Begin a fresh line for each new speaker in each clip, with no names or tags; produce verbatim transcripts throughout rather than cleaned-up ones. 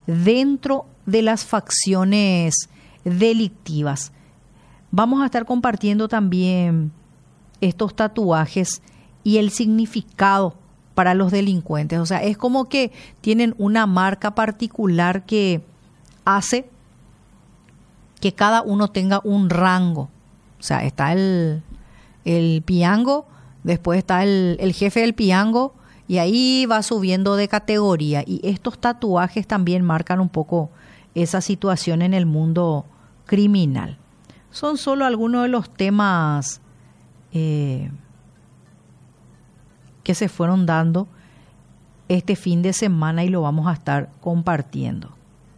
dentro de las facciones delictivas. Vamos a estar compartiendo también estos tatuajes y el significado para los delincuentes. O sea, es como que tienen una marca particular que hace que cada uno tenga un rango. O sea, está el, el piango, después está el, el jefe del piango, y ahí va subiendo de categoría. Y estos tatuajes también marcan un poco esa situación en el mundo criminal. Son solo algunos de los temas eh, que se fueron dando este fin de semana y lo vamos a estar compartiendo.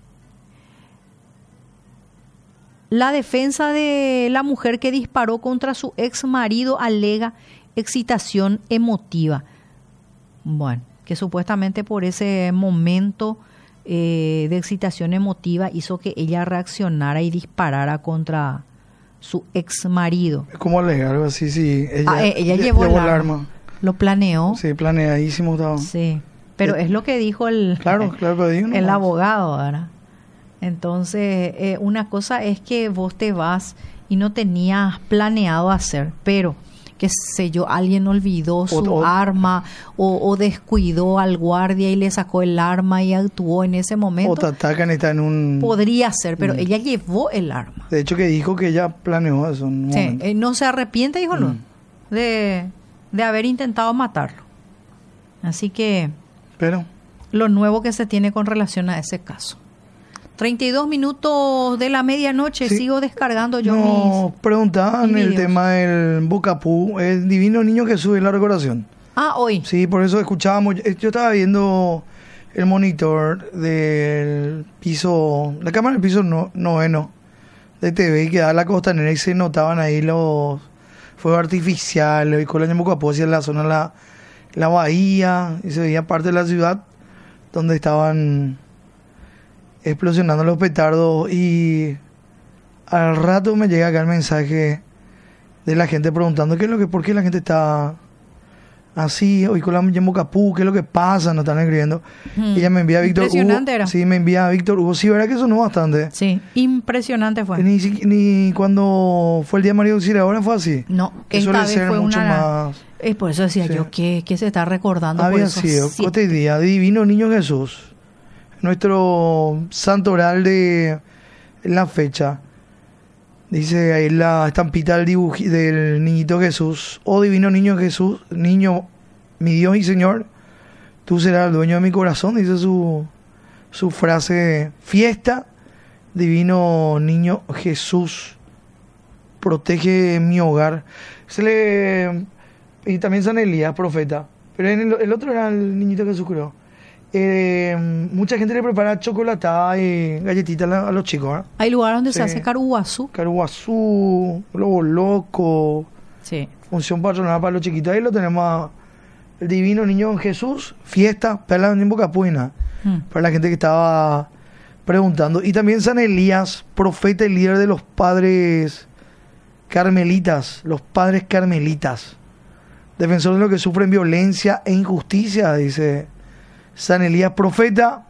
La defensa de la mujer que disparó contra su ex marido alega excitación emotiva. Bueno, que supuestamente por ese momento eh, de excitación emotiva hizo que ella reaccionara y disparara contra su ex marido.
¿Cómo alegar algo así? Sí, ella,
ah, eh, ella llevó, llevó el arma. arma. Lo planeó.
Sí, planeadísimo estaba.
Sí, pero eh, es lo que dijo el,
claro, claro, digo, no
el
más.
abogado, ¿verdad? Entonces, eh, una cosa es que vos te vas y no tenías planeado hacer, pero qué sé yo, alguien olvidó su
o, o,
arma o, o descuidó al guardia y le sacó el arma y actuó en ese momento.
O te atacan y está en un...
Podría ser, pero
mm.
ella llevó el arma.
De hecho que dijo que ella planeó eso. En un
sí, eh, no se arrepiente, dijo, mm. no, de, de haber intentado matarlo. Así que...
Pero...
Lo nuevo que se tiene con relación a ese caso. treinta y dos minutos de la medianoche, sí. Sigo descargando yo
Nos
mis...
preguntaban el tema del Bocapú, el Divino Niño Jesús de la Recordación.
Ah, hoy.
Sí, por eso escuchábamos, yo estaba viendo el monitor del piso, la cámara del piso no, noveno de T V que da la costanera y se notaban ahí los fuegos artificiales y con el Bocapú hacia la zona, la, la bahía, y se veía parte de la ciudad donde estaban... explosionando los petardos, y al rato me llega acá el mensaje de la gente preguntando qué es lo que, por qué la gente está así hoy con la Bocapú, qué es lo que pasa, nos están escribiendo. Hmm. Y ella me envía a Víctor
Impresionante
Hugo.
Era.
Sí, me envía a Víctor Hugo. Sí, verdad que sonó bastante.
Sí, impresionante fue.
Ni, ni cuando fue el día de María Auxiliadora fue así.
No,
que
esta
suele
vez
ser
fue
mucho
una...
más.
Es por eso decía sí. yo que, que se está recordando.
Había
por eso
sido
siete.
Cote día, Divino Niño Jesús. Nuestro santo oral de la fecha. Dice ahí la estampita del, dibuj- del niñito Jesús. Oh Divino Niño Jesús, niño, mi Dios y Señor, tú serás el dueño de mi corazón. Dice su, su frase, fiesta, Divino Niño Jesús, protege mi hogar. Se le, y también San Elías, profeta. Pero en el, el otro era el niñito Jesús, creo. Eh, mucha gente le prepara chocolatada y galletitas a los chicos, ¿eh?
Hay lugares donde
sí.
se hace caruguazú.
Caruguazú, Globo Loco.
Sí.
Función patronal para los chiquitos. Ahí lo tenemos a el Divino Niño Jesús, fiesta, perla en Bocapuina. Hmm. Para la gente que estaba preguntando. Y también San Elías, profeta y líder de los padres carmelitas. Los padres carmelitas. Defensor de los que sufren violencia e injusticia, dice San Elías, profeta,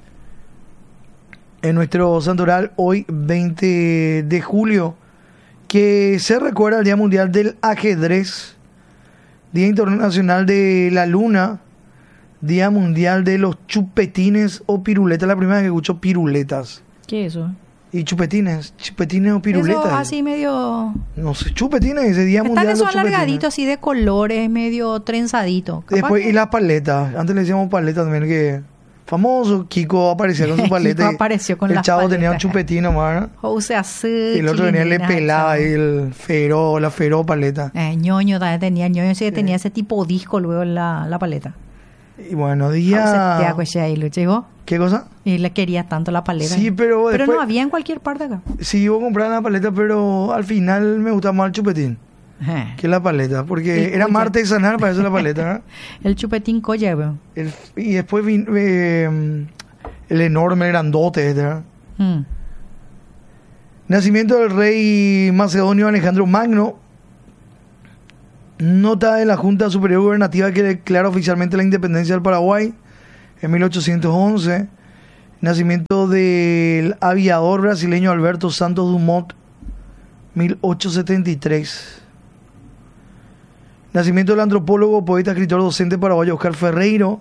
en nuestro santoral hoy veinte de julio, que se recuerda el Día Mundial del Ajedrez, Día Internacional de la Luna, Día Mundial de los Chupetines o Piruletas. La primera vez que escucho piruletas.
¿Qué es eso?
Y chupetines, chupetines o piruletas.
Eso así medio...
No sé, chupetines, ese Día
Están
Mundial de los
esos
Chupetines.
alargaditos así de colores, medio trenzadito.
Después,
que...
y las paletas. Antes le decíamos paletas también, que famoso. Kiko aparecía con su paleta.
Kiko apareció con
el
las
chavo
paletas.
tenía un chupetín nomás.
O sea, sí.
Y el otro venía le pelaba ahí el fero, la fero paleta.
Eh, ñoño también tenía, ñoño sí,
Sí.
tenía ese tipo disco luego en la, la paleta.
Y bueno, día...
¿Llegó?
¿Qué cosa?
Y le quería tanto la paleta.
Sí, pero
Pero
después...
no había en cualquier parte acá.
Sí, iba a comprar la paleta, pero al final me gusta más el chupetín
Eh.
que la paleta. Porque
El
era
cuya.
más artesanal para eso la paleta, ¿eh?
El chupetín colla, weón.
El, y después vino eh, el enorme grandote, ¿verdad?
Hmm.
Nacimiento del rey macedonio Alejandro Magno. Nota de la Junta Superior Gubernativa que declara oficialmente la independencia del Paraguay en mil ochocientos once. Nacimiento del aviador brasileño Alberto Santos Dumont, mil ochocientos setenta y tres. Nacimiento del antropólogo, poeta, escritor, docente paraguayo Oscar Ferreiro.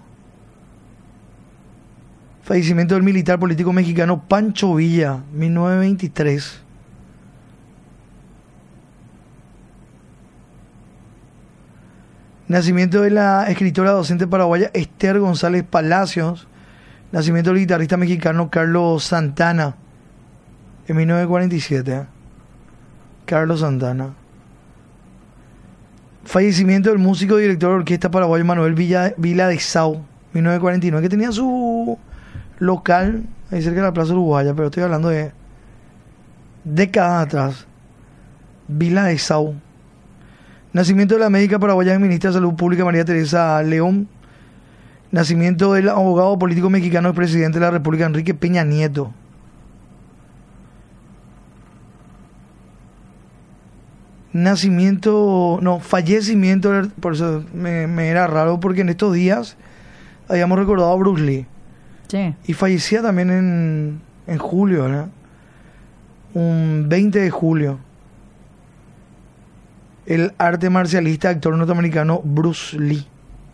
Fallecimiento del militar político mexicano Pancho Villa, mil novecientos veintitrés. Nacimiento de la escritora docente paraguaya Esther González Palacios. Nacimiento del guitarrista mexicano Carlos Santana, en mil novecientos cuarenta y siete. Carlos Santana. Fallecimiento del músico y director de orquesta paraguayo Manuel Villa, Vila de Sau, mil novecientos cuarenta y nueve, que tenía su local ahí cerca de la Plaza Uruguaya, pero estoy hablando de décadas atrás. Vila de Sau. Nacimiento de la médica paraguaya y ministra de Salud Pública María Teresa León. Nacimiento del abogado político mexicano y presidente de la República Enrique Peña Nieto. Nacimiento, no, fallecimiento, por eso me, me era raro, porque en estos días habíamos recordado a Bruce Lee.
Sí.
Y fallecía también en, en julio, ¿verdad? Un veinte de julio. El arte marcialista, actor norteamericano Bruce Lee.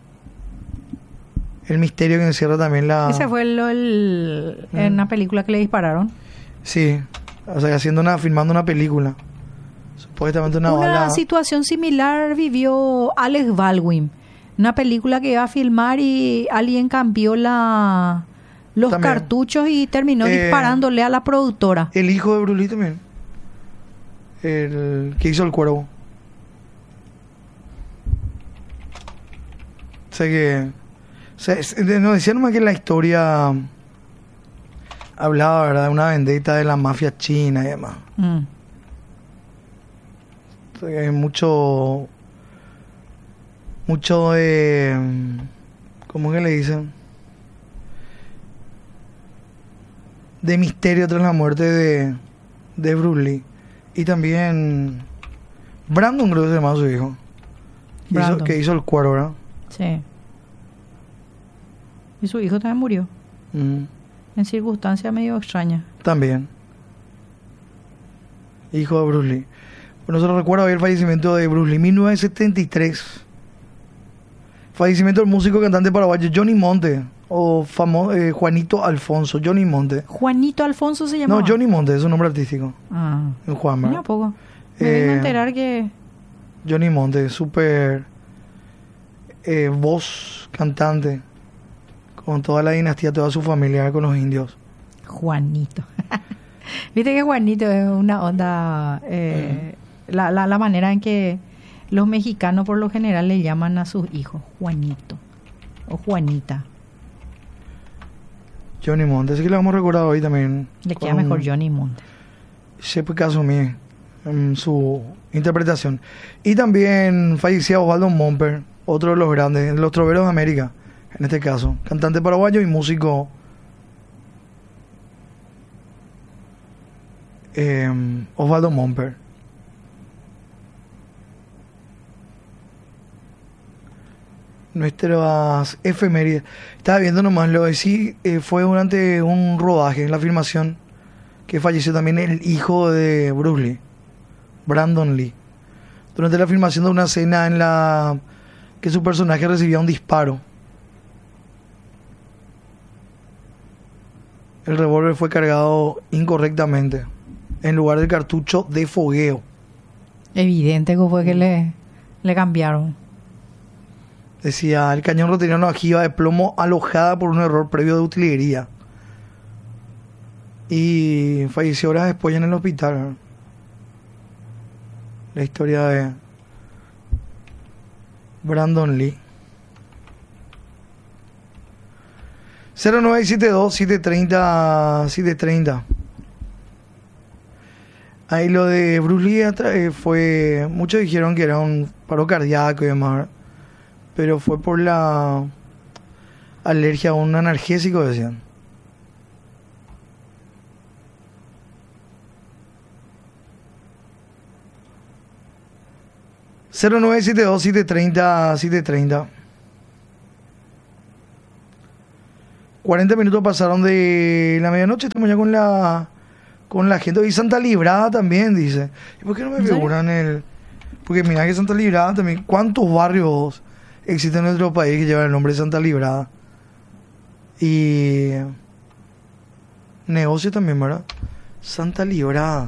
El misterio que encierra también la...
Ese fue el, el,
Mm.
en una película que le dispararon.
Sí, o sea, haciendo una, filmando una película. Supuestamente una,
Una
bala...
situación similar vivió Alex Baldwin. Una película que iba a filmar y alguien cambió la los
También.
cartuchos y terminó
Eh,
disparándole a la productora.
El hijo de Bruce Lee también. El que hizo El Cuervo. O sea que... O sea, es- de- nos decían nomás que la historia hablaba, ¿verdad?, de una vendetta de la mafia china y demás.
Mm.
O sea, que hay mucho... Mucho de... ¿Cómo que le dicen? De misterio tras la muerte de, de Bruce Lee. Y también... Brandon creo que se llama su hijo. Que hizo,
Brandon.
que hizo El Cuervo, ¿verdad?
Sí. Y su hijo también murió.
Ujú.
En circunstancias medio extrañas.
También. Hijo de Bruce Lee. Bueno, se lo recuerdo hoy el fallecimiento de Bruce Lee, mil novecientos setenta y tres. Fallecimiento del músico y cantante paraguayo Johnny Monte, o famo- eh, Juanito Alfonso, Johnny Monte.
Juanito Alfonso se llamaba.
No, Johnny Monte, es un nombre artístico.
Ah.
En Juan,
Mira
¿verdad?
poco. Me
Eh,
vine a enterar que...
Johnny Monte, súper eh, voz cantante, con toda la dinastía, toda su familia, con los indios.
Juanito. Viste que Juanito es una onda... eh, la, la, la manera en que los mexicanos por lo general le llaman a sus hijos Juanito o Juanita.
Johnny Monte, así que le vamos a recordar hoy también.
Le queda
con
mejor Johnny Monte.
Shep Kasumi en su interpretación. Y también fallecía Osvaldo Momper, otro de los grandes, de los troveros de América, en este caso, cantante paraguayo y músico eh, Osvaldo Momper. Nuestras efemérides. Estaba viendo nomás lo de sí, eh, fue durante un rodaje, la filmación, que falleció también el hijo de Bruce Lee, Brandon Lee, durante la filmación de una escena en la que su personaje recibía un disparo. El revólver fue cargado incorrectamente en lugar del cartucho de fogueo.
Evidente que fue que le, le cambiaron.
Decía, el cañón lo tenía una ojiva de plomo alojada por un error previo de utilería. Y falleció horas después en el hospital. La historia de Brandon Lee. cero nueve siete dos, siete tres cero, siete tres cero. Ahí lo de Bruce Lee atra- eh, fue... Muchos dijeron que era un paro cardíaco y demás, pero fue por la alergia a un analgésico, decían. cero nueve siete dos, siete tres cero, siete tres cero. cuarenta minutos pasaron de la medianoche, estamos ya con la con la gente. Y Santa Librada también, dice. ¿Y por qué no me figuran el...? Porque mira que Santa Librada también... ¿Cuántos barrios existen en nuestro país que llevan el nombre de Santa Librada? Y... negocio también, ¿verdad? Santa Librada.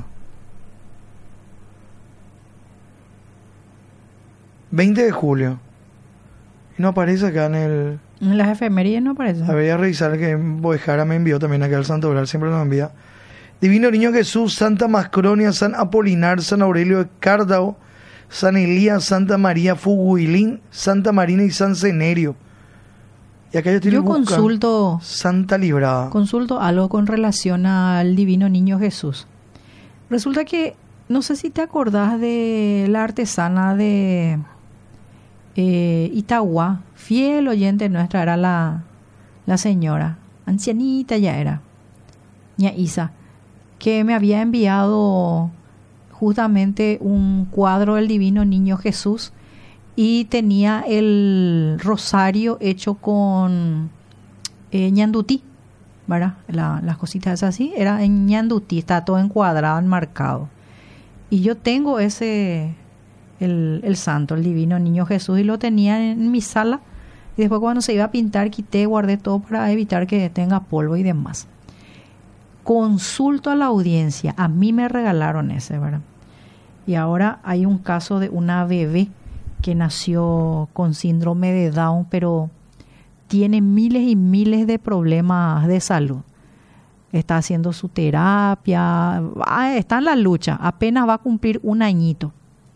veinte de julio. Y no aparece acá en el...
En las efemérides no aparece.
A ver, voy a revisar que Boejara me envió también acá al Santo Oral, siempre nos envía. Divino Niño Jesús, Santa Mascronia, San Apolinar, San Aurelio de Cárdao, San Elías, Santa María Fuguilín, Santa Marina y San Cenerio. Y acá yo estoy
Yo
buscando
consulto...
Santa Librada.
Consulto algo con relación al Divino Niño Jesús. Resulta que, no sé si te acordás de la artesana de eh, Itagua, fiel oyente nuestra, era la, la señora, ancianita ya era, ña Isa, que me había enviado justamente un cuadro del Divino Niño Jesús y tenía el rosario hecho con eh, ñandutí, ¿verdad? La, las cositas así, era en ñandutí, está todo encuadrado, enmarcado. Y yo tengo ese, el, el santo, el Divino Niño Jesús, y lo tenía en mi sala. Y después cuando se iba a pintar, quité, guardé todo para evitar que tenga polvo y demás. Consulto a la audiencia, a mí me regalaron ese, ¿verdad? Y ahora hay un caso de una bebé que nació con síndrome de Down, pero tiene miles y miles de problemas de salud. Está haciendo su terapia, está en la lucha, apenas va a cumplir un añito.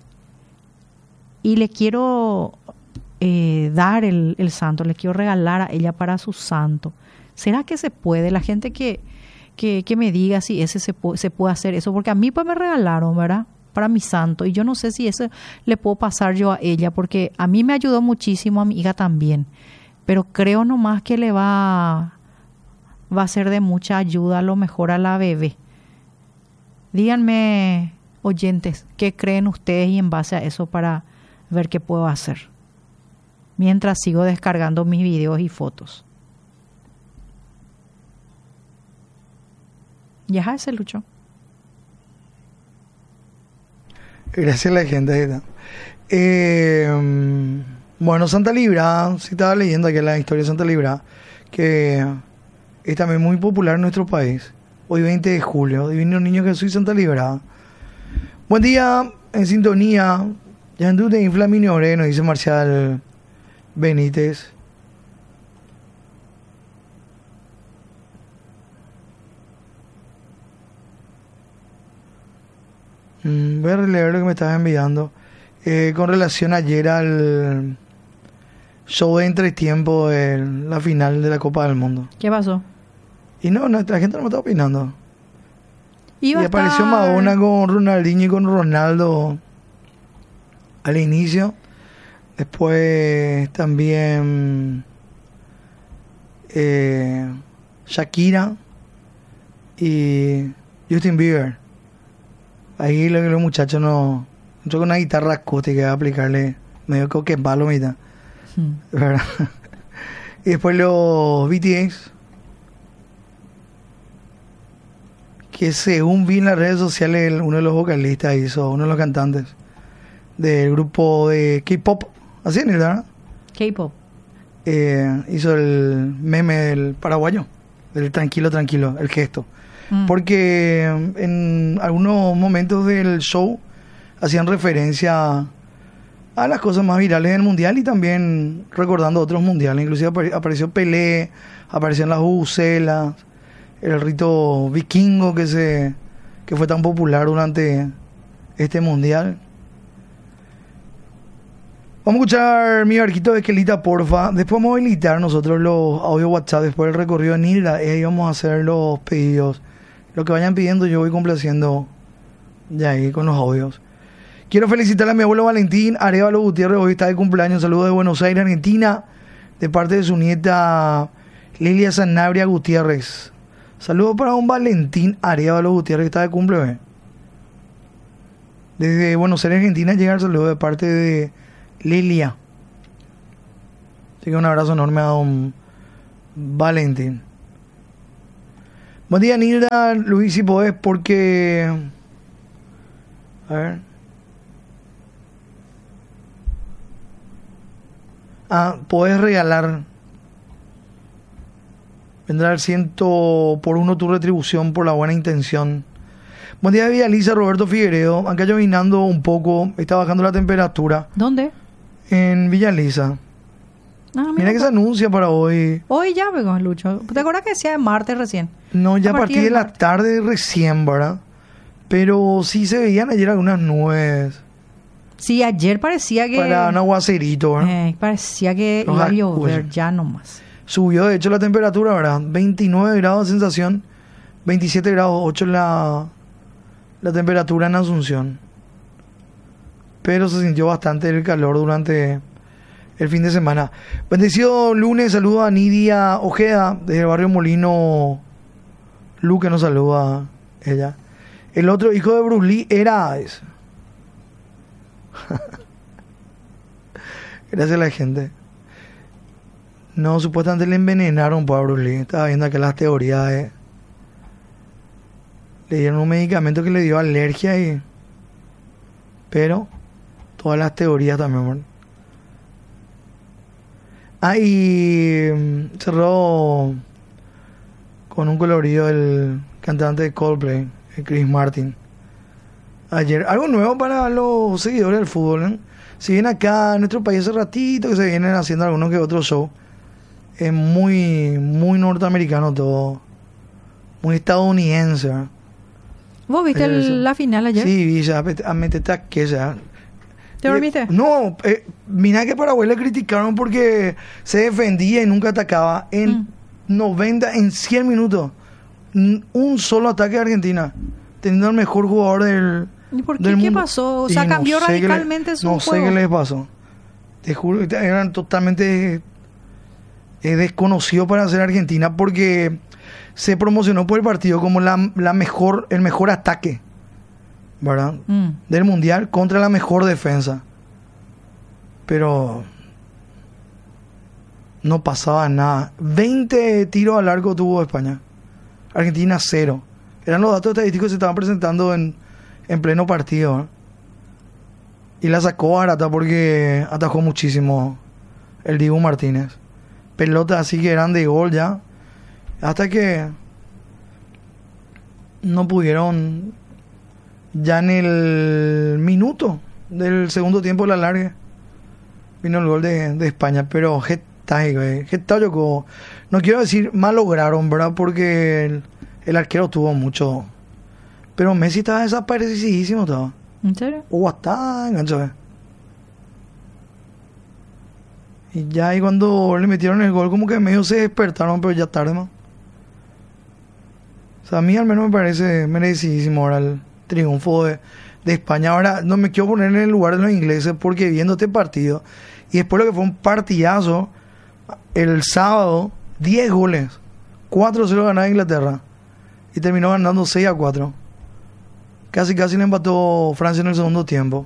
Y le quiero eh, dar el, el santo, le quiero regalar a ella para su santo. ¿Será que se puede? La gente que, que, que me diga si ese se, pu- se puede hacer eso, porque a mí pues me regalaron, ¿verdad? Para mi santo, y yo no sé si eso le puedo pasar yo a ella, porque a mí me ayudó muchísimo, a mi hija también, pero creo nomás que le va, va a ser de mucha ayuda a lo mejor a la bebé. Díganme, oyentes, ¿qué creen ustedes? Y en base a eso para ver qué puedo hacer, mientras sigo descargando mis videos y fotos. Ya se luchó.
Gracias a la gente. Eh, bueno, Santa Librada, si estaba leyendo aquí la historia de Santa Librada, que es también muy popular en nuestro país. Hoy veinte de julio, Divino Niño Jesús y Santa Librada. Buen día, en sintonía. Ya anduve de Inflamini Oreno, dice Marcial Benítez. Mm, voy a releer lo que me estabas enviando. Eh, con relación ayer al show de entretiempo de la final de la Copa del Mundo.
¿Qué pasó?
Y no, nuestra gente no me está opinando.
Iba
y apareció
estar...
Madonna con Ronaldinho y con Ronaldo al inicio. Después también eh, Shakira y Justin Bieber. Ahí lo que los muchachos no... Yo con una guitarra acústica iba a aplicarle medio que palo mitad. Hmm. ¿Verdad? Y después los B T S, que según vi en las redes sociales, uno de los vocalistas hizo, uno de los cantantes del grupo de K-pop, así es, ¿verdad?
K-pop.
Eh, hizo el meme del paraguayo, del tranquilo, tranquilo, el gesto. Mm. Porque en algunos momentos del show hacían referencia a las cosas más virales del mundial y también recordando otros mundiales. Inclusive apare- apareció Pelé, aparecían las bubucelas, el rito vikingo que se que fue tan popular durante este mundial. Vamos a escuchar Mi Barquito de Esquelita, porfa. Después vamos a habilitar nosotros los audios WhatsApp después del recorrido en Nilda. Y ahí vamos a hacer los pedidos. Lo que vayan pidiendo yo voy complaciendo ya ahí con los audios. Quiero felicitar a mi abuelo Valentín Arevalo Gutiérrez, hoy está de cumpleaños. Saludos de Buenos Aires, Argentina, de parte de su nieta Lilia Sanabria Gutiérrez. Saludos para un Valentín Arevalo Gutiérrez que está de cumpleaños. Desde Buenos Aires, Argentina, llega el saludo de parte de Lilia. Así que un abrazo enorme a don Valentín. Buen día, Nilda, Luis, si podés, porque... A ver. Ah, podés regalar. Vendrá el ciento por uno tu retribución por la buena intención. Buen día, Villa Lisa, Roberto Figueredo. Acá llovinando un poco, está bajando la temperatura.
¿Dónde?
En Villa Lisa.
Ah, mira,
Mira que se anuncia para hoy.
Hoy ya, vengo, Lucho. ¿Te acuerdas que decía de martes recién?
No, ya
A
a
partir
partir de
del
la
martes.
tarde recién, ¿verdad? Pero sí se veían ayer algunas nubes
Sí, ayer parecía que...
para un aguacerito, ¿verdad?
eh, parecía que
Los
iba a
acuos.
llover ya nomás.
Subió de hecho la temperatura, ¿verdad? veintinueve grados de sensación, veintisiete grados ocho la, la temperatura en Asunción. Pero se sintió bastante el calor durante el fin de semana. Bendecido lunes, saludo a Nidia Ojeda desde el barrio Molino. Luque nos saluda ella. El otro hijo de Bruce Lee era ese. Gracias a la gente. No, supuestamente le envenenaron por Bruce Lee. Estaba viendo acá las teorías de... Le dieron un medicamento que le dio alergia y... Pero... Todas las teorías también, ¿verdad? Ah, y... mm, cerró... Con un colorido el cantante de Coldplay, el Chris Martin. Ayer, algo nuevo para los seguidores del fútbol, ¿eh? Si bien acá en nuestro país hace ratito que se vienen haciendo algunos que otros shows, es muy, muy norteamericano todo, muy estadounidense, ¿eh?
¿Vos viste
Ayer
el-
eso.
la final ayer?
Sí, vi, ya, a meterte a que ya.
¿Te dormiste?
Eh, no, eh, mira que Paraguay le criticaron porque se defendía y nunca atacaba. En
Mm.
noventa, en cien minutos, n- un solo ataque de Argentina, teniendo el mejor jugador del,
¿Y por qué?
del
¿Qué
mundo.
pasó? O
Y
sea,
no
cambió
sé qué le-
radicalmente su
No
juego.
sé qué les pasó. Te juro que eran totalmente eh, desconocidos para ser Argentina porque se promocionó por el partido como la, la mejor, el mejor ataque, ¿verdad?
Mm.
Del mundial contra la mejor defensa. Pero no pasaba nada. veinte tiros al arco tuvo España. Argentina cero. Eran los datos estadísticos que se estaban presentando en, en pleno partido, ¿eh? Y la sacó barata porque atajó muchísimo el Dibu Martínez. Pelotas así que eran de gol ya. Hasta que no pudieron ya en el minuto del segundo tiempo de la larga. Vino el gol de, de España, pero Getafe, güey. Getafe jugó. No quiero decir mal lograron, ¿verdad? Porque el, el arquero tuvo mucho. Pero Messi estaba desaparecidísimo, estaba.
¿En serio?
O hasta enganchó, eh. Y ya ahí cuando le metieron el gol, como que medio se despertaron, pero ya tarde, ¿no? O sea, a mí al menos me parece merecidísimo ahora el triunfo de, de España. Ahora no me quiero poner en el lugar de los ingleses porque viendo este partido y después lo que fue un partidazo el sábado, diez goles, cuatro cero ganaba Inglaterra y terminó ganando seis a cuatro. Casi casi le empató Francia en el segundo tiempo.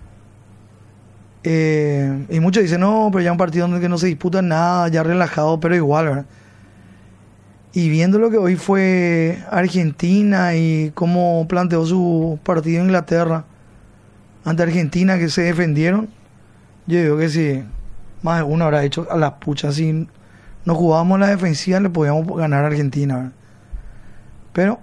Eh, y muchos dicen, no, pero ya un partido en el que no se disputa nada, ya relajado, pero igual, ¿verdad? Y viendo lo que hoy fue Argentina y cómo planteó su partido Inglaterra ante Argentina, que se defendieron, yo digo que si más de uno habrá hecho a las puchas. Si no jugábamos la defensiva, le podíamos ganar a Argentina, ¿verdad? Pero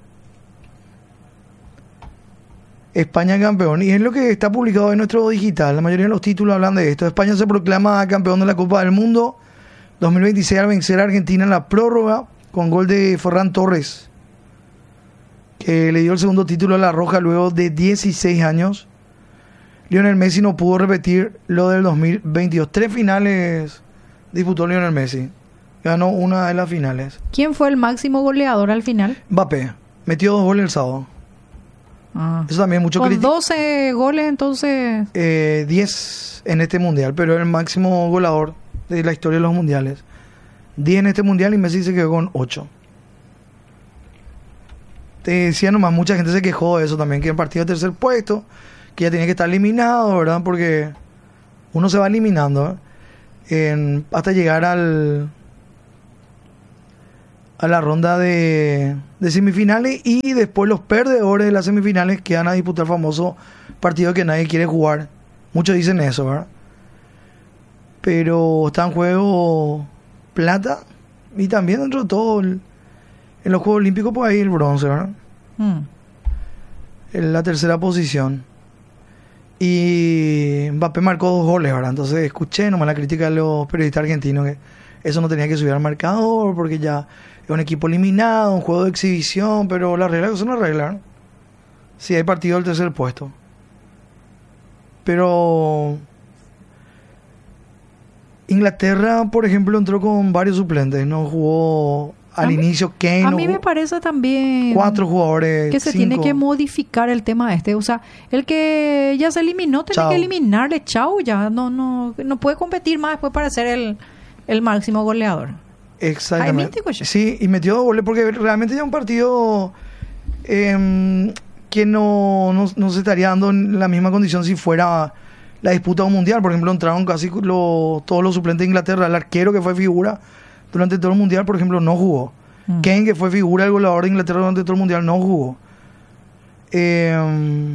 España campeón, y es lo que está publicado en nuestro digital. La mayoría de los títulos hablan de esto. España se proclama campeón de la Copa del Mundo dos mil veintiséis al vencer a Argentina en la prórroga con gol de Ferran Torres, que le dio el segundo título a la Roja luego de dieciséis años. Lionel Messi no pudo repetir lo del dos mil veintidós. Tres finales disputó Lionel Messi. Ganó una de las finales.
¿Quién fue el máximo goleador al final?
Mbappé metió dos goles el sábado.
Ah.
Eso también es mucho
Con
crítico.
doce goles, entonces...
Eh, diez en este mundial, pero el máximo goleador de la historia de los mundiales. diez en este mundial y Messi se quedó con ocho. Te decía nomás, mucha gente se quejó de eso también, que en partido de tercer puesto, que ya tenía que estar eliminado, ¿verdad? Porque uno se va eliminando, ¿eh? En- hasta llegar al a la ronda de, de semifinales, y después los perdedores de las semifinales quedan a disputar el famoso partido que nadie quiere jugar. Muchos dicen eso, ¿verdad? Pero está en juego plata, y también dentro de todo el, en los Juegos Olímpicos pues ahí el bronce, ¿verdad? Mm. En la tercera posición. Y Mbappé marcó dos goles, ¿verdad? Entonces escuché nomás la crítica de los periodistas argentinos que eso no tenía que subir al marcador porque ya es un equipo eliminado, un juego de exhibición, pero las reglas son las reglas, ¿no? Sí, hay partido del tercer puesto. Pero Inglaterra, por ejemplo, entró con varios suplentes, no jugó al a inicio mí, Kane.
A mí me parece también
cuatro jugadores,
que se
cinco.
Tiene que modificar el tema este, o sea, el que ya se eliminó tiene chau. que eliminarle, chau, ya no no no puede competir más después para ser el, el máximo goleador.
Exactamente. Sí, y metió dos goles porque realmente ya un partido eh, que no, no, no se estaría dando en la misma condición si fuera la disputa de un mundial. Por ejemplo, entraron casi lo, todos los suplentes de Inglaterra. El arquero que fue figura durante todo el mundial, por ejemplo, no jugó. Mm. Kane, que fue figura del goleador de Inglaterra durante todo el mundial, no jugó. Eh,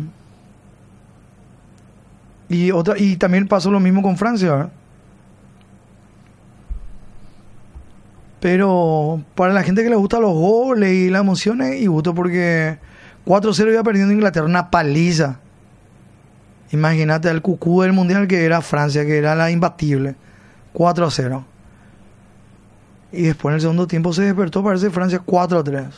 y otra y también pasó lo mismo con Francia, ¿verdad? Pero para la gente que le gustan los goles y las emociones, y gusto porque cuatro cero iba perdiendo Inglaterra, una paliza. Imagínate al cucú del mundial que era Francia, que era la imbatible. cuatro a cero. Y después en el segundo tiempo se despertó, parece Francia cuatro a tres.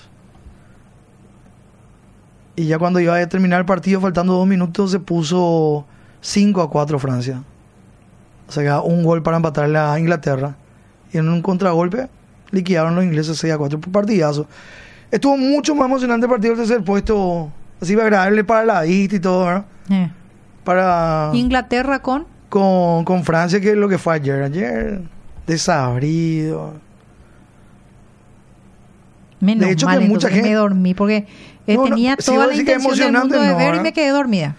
Y ya cuando iba a terminar el partido, faltando dos minutos, se puso cinco a cuatro Francia. O sea, un gol para empatarle a Inglaterra. Y en un contragolpe liquidaron los ingleses seis a cuatro por partidazo. Estuvo mucho más emocionante el partido del tercer puesto. Así va agradable para la vista y todo, ¿verdad? Eh. Para
Inglaterra con
con con Francia, que es lo que fue ayer. Ayer desabrido.
Menos
de hecho,
mal,
que mucha gente
me dormí porque eh, no, tenía no, toda la intención del mundo de no, ver y me quedé dormida.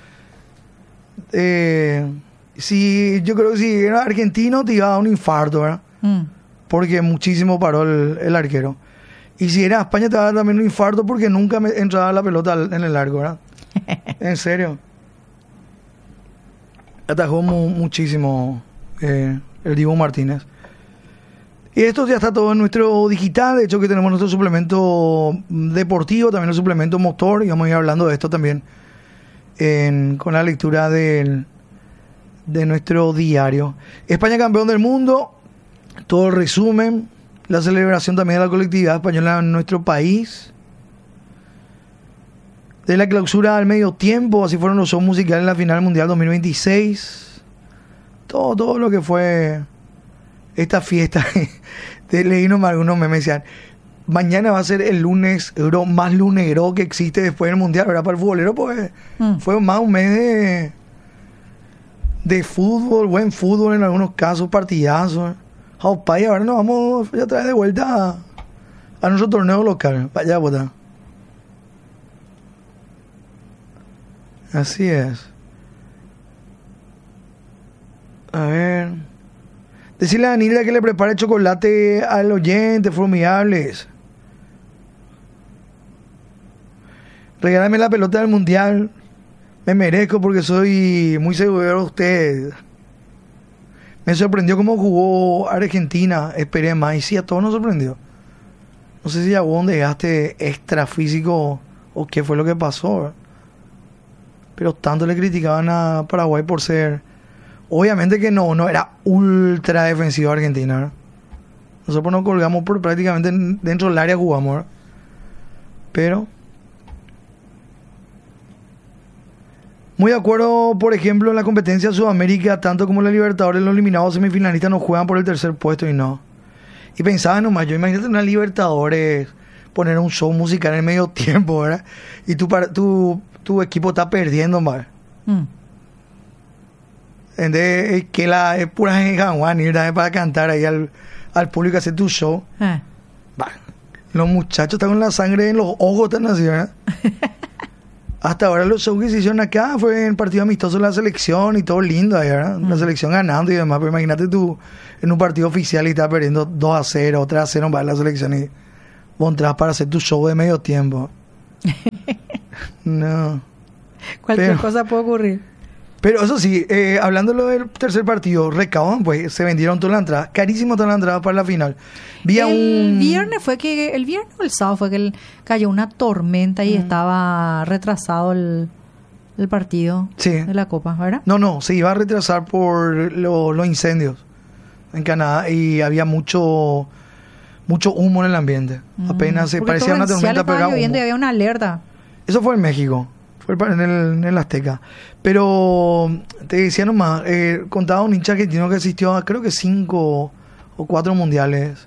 Eh, sí, yo creo que si era argentino te iba a dar un infarto, ¿verdad? Mm. Porque muchísimo paró el, el arquero. Y si era España te va a dar también un infarto porque nunca me entraba la pelota en el largo, ¿verdad? En serio. Atajó mu- muchísimo eh, el Dibu Martínez. Y esto ya está todo en nuestro digital. De hecho que tenemos nuestro suplemento deportivo, también el suplemento motor, y vamos a ir hablando de esto también en, con la lectura del, de nuestro diario. España campeón del mundo, todo el resumen, la celebración también de la colectividad española en nuestro país, de la clausura al medio tiempo, así fueron los shows musicales en la final mundial dos mil veintiséis, todo, todo lo que fue esta fiesta. De leí nomás algunos memes decían, mañana va a ser el lunes euro más lunero que existe después del mundial, ¿verdad? Para el futbolero pues mm. fue más un mes de de fútbol, buen fútbol en algunos casos, partidazos. Oh, pa, y ahora nos vamos a traer de vuelta a, a nuestro torneo local, para allá, botar. Así es. A ver. Decirle a Anila que le prepare chocolate al oyente, formidables. Regálame la pelota del mundial. Me merezco porque soy muy seguro de usted. Me sorprendió cómo jugó Argentina. Esperé más. Y sí, a todos nos sorprendió. No sé si ya hubo un desgaste extra físico o qué fue lo que pasó, ¿verdad? Pero tanto le criticaban a Paraguay por ser... Obviamente que no, no era ultra defensivo Argentina, ¿verdad? Nosotros nos colgamos por prácticamente dentro del área jugamos, ¿verdad? Pero... Muy de acuerdo, por ejemplo, en la competencia de Sudamérica, tanto como la Libertadores, los eliminados semifinalistas no juegan por el tercer puesto y no. Y pensaba nomás, yo imagínate una Libertadores, poner un show musical en el medio tiempo, ¿verdad? Y tu, tu, tu equipo está perdiendo, más. Mm. Entonces, que la es pura Juan ir para cantar ahí al, al público, hacer tu show. Eh. Bah, los muchachos están con la sangre en los ojos, están así, ¿verdad? Hasta ahora los shows que se hicieron acá fue en partido amistoso de la selección y todo lindo, ¿verdad? Mm. La selección ganando y demás, pero imagínate tú en un partido oficial y estás perdiendo dos a cero, tres a cero para la selección y vos entras para hacer tu show de medio tiempo. No.
Cualquier
pero,
cosa puede ocurrir.
Pero eso sí, eh, hablando de lo del tercer partido, recaudan, pues se vendieron todas las entradas, carísimo todas las entradas para la final. Vi
el
un...
viernes fue que, el viernes o el sábado fue que el, cayó una tormenta y mm. estaba retrasado el, el partido
sí.
de la Copa, ¿verdad?
No, no, se iba a retrasar por lo, los incendios en Canadá y había mucho mucho humo en el ambiente. Mm. Apenas se parecía una tormenta, pero
estaba lloviendo y había una alerta.
Eso fue en México. En el, en el Azteca. Pero te decía nomás, eh, contaba un hincha argentino que asistió a creo que cinco o cuatro mundiales.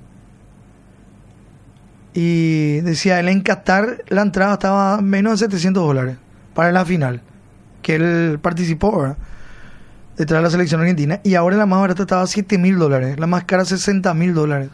Y decía, él en Qatar la entrada estaba menos de setecientos dólares para la final. Que él participó, ¿verdad? Detrás de la selección argentina. Y ahora la más barata estaba siete mil dólares. La más cara sesenta mil dólares.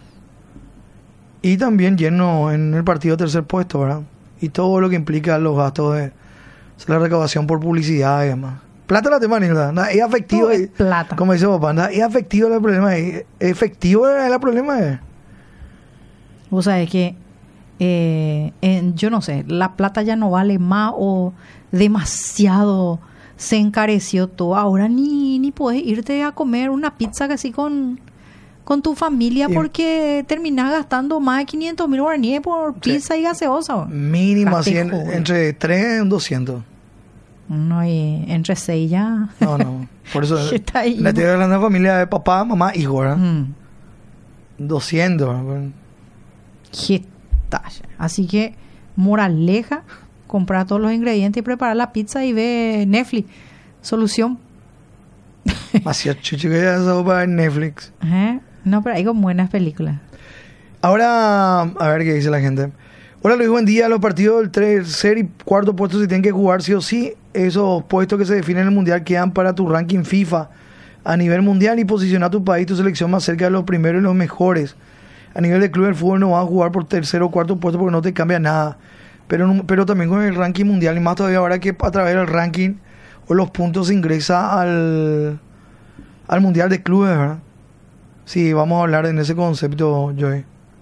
Y también lleno en el partido tercer puesto, ¿verdad? Y todo lo que implica los gastos de la recaudación por publicidad y demás. Plata la tema, ¿verdad? Nada, es afectivo.
Es plata.
Como dice papá, nada, es afectivo el problema. Es efectivo el problema. Es.
O sea, es que eh, en, yo no sé, la plata ya no vale más o demasiado se encareció todo. Ahora ni, ni puedes irte a comer una pizza así con, con tu familia y porque terminás gastando más de quinientos mil guaraníes por pizza sí. y gaseosa.
Mínimo así en, entre tres y doscientos.
No, y entre seis ya.
No, no. Por eso
está ahí,
la tía de la familia de papá, mamá, hijo, ¿verdad? Mm. doscientos.
¿Qué talla? Así que, moraleja, comprar todos los ingredientes y preparar la pizza y ve Netflix. Solución.
Hacía chucho que ya eso para Netflix.
¿Eh? No, pero hay con buenas películas.
Ahora, a ver qué dice la gente. Hola Luis, buen día. Los partidos del tercer y cuarto puesto se tienen que jugar sí o sí. Esos puestos que se definen en el mundial quedan para tu ranking FIFA a nivel mundial y posicionar tu país, tu selección más cerca de los primeros y los mejores. A nivel de club del fútbol no vas a jugar por tercero o cuarto puesto porque no te cambia nada. Pero, pero también con el ranking mundial y más todavía ahora que a través del ranking o los puntos se ingresa al, al mundial de clubes, ¿verdad? Sí, vamos a hablar en ese concepto, Joey.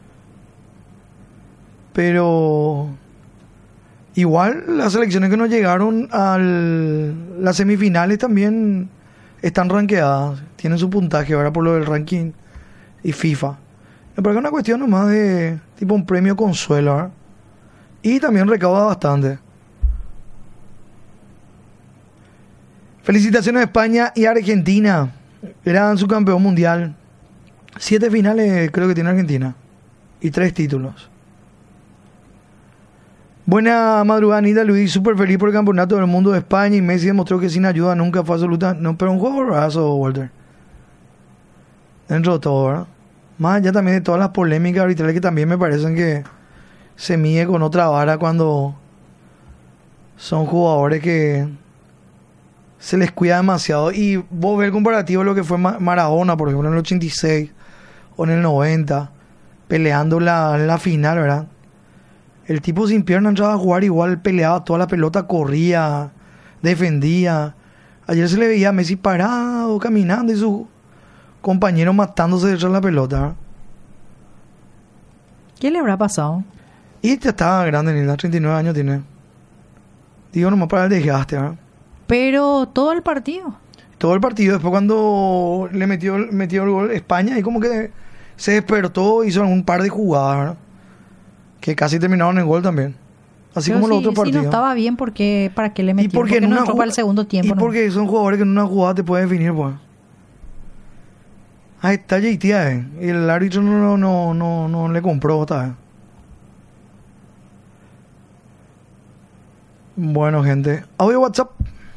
Pero igual las selecciones que no llegaron a las semifinales también están rankeadas, tienen su puntaje ahora por lo del ranking y FIFA. Me parece una cuestión nomás de tipo un premio consuelo, ¿verdad? Y también recauda bastante. Felicitaciones a España y Argentina. Eran su campeón mundial. Siete finales creo que tiene Argentina. Y tres títulos. Buena madrugada, Nida Luis. Súper feliz por el campeonato del mundo de España. Y Messi demostró que sin ayuda nunca fue absoluta. No, pero un jugadorazo, Walter. Dentro de todo, ¿verdad? Más allá también de todas las polémicas arbitrales que también me parecen que se mide con otra vara cuando son jugadores que se les cuida demasiado. Y vos ves el comparativo de lo que fue Maradona, por ejemplo, en el ochenta y seis o en el noventa, peleando la, la final, ¿verdad? El tipo sin pierna entraba a jugar igual, peleaba toda la pelota, corría, defendía. Ayer se le veía a Messi parado, caminando y su compañero matándose detrás de la pelota, ¿verdad?
¿Qué le habrá pasado?
Y ya estaba grande, ni la treinta y nueve años tiene. Digo nomás para el desgaste, ¿verdad?
Pero todo el partido.
Todo el partido. Después cuando le metió, metió el gol España, y como que se despertó, hizo un par de jugadas, ¿verdad? Que casi terminaron en gol también. Así
pero
como
si,
los otros partidos.
Si no estaba bien, ¿por qué, ¿para qué le metió?
Y porque,
porque
en
no
una
entró para el segundo tiempo.
Y
¿no?
porque son jugadores que en una jugada te pueden definir, pues. Ahí está J T, eh. Y el árbitro no, no, no, no le compró otra vez. Bueno, gente. Audio WhatsApp.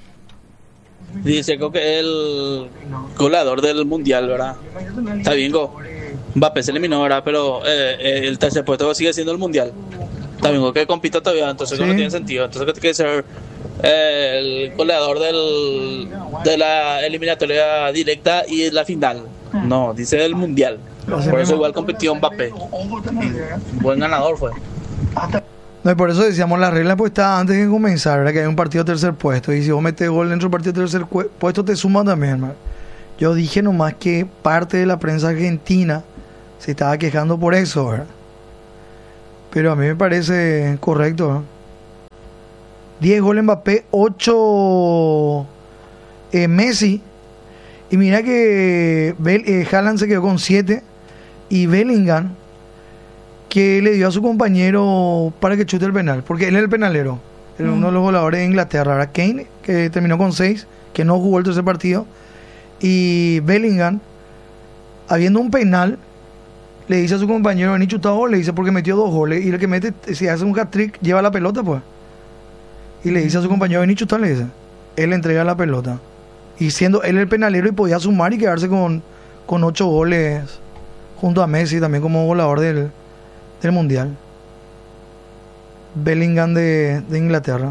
Dice que el goleador del mundial, ¿verdad? Está bien, go. Mbappé se eliminó, ¿verdad? Pero eh, el tercer puesto sigue siendo el mundial. Está bien, go, que compita todavía, entonces sí. No tiene sentido. Entonces, ¿qué tiene que ser eh, el goleador del, de la eliminatoria directa y la final? No, dice el mundial. Por eso igual compitió Mbappé. Buen ganador fue.
No, y por eso decíamos la regla pues está antes de comenzar, ¿verdad? Que hay un partido tercer puesto. Y si vos metes gol dentro del partido tercer puesto, te suma también, ¿verdad? Yo dije nomás que parte de la prensa argentina se estaba quejando por eso, ¿verdad? Pero a mí me parece correcto, ¿eh? diez goles Mbappé, ocho eh, Messi. Y mira que Bel, eh, Haaland se quedó con siete. Y Bellingham, que le dio a su compañero para que chute el penal. Porque él es el penalero. Él es mm. uno de los goleadores de Inglaterra. Ahora Kane, que terminó con seis, que no jugó el tercer partido. Y Bellingham, habiendo un penal, le dice a su compañero, vení chutado, le dice porque metió dos goles. Y el que mete, si hace un hat-trick, lleva la pelota, pues. Y le dice a su compañero, vení chutar, le dice. Él le entrega la pelota. Y siendo él el penalero y podía sumar y quedarse con, con ocho goles junto a Messi también como goleador del, del Mundial. Bellingham de, de Inglaterra.